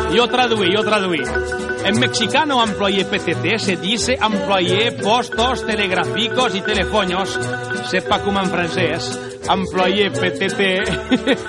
Yo traduí. En mexicano employé PTT se dice employé postos telegráficos y telefoños. Sepa como en francés. Employé PTT